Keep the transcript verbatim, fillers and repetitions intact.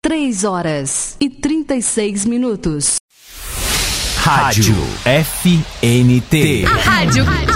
três horas e trinta e seis minutos. Rádio F N T. A rádio